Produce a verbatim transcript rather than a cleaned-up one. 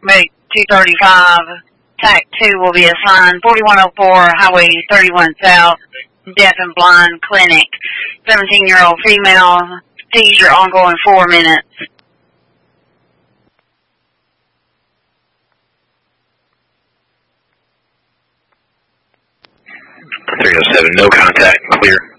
Make two thirty-five. T A C two will be assigned forty-one oh four Highway thirty-one South, Deaf and Blind Clinic. seventeen-year-old female, seizure ongoing four minutes. three oh seven, no contact, clear.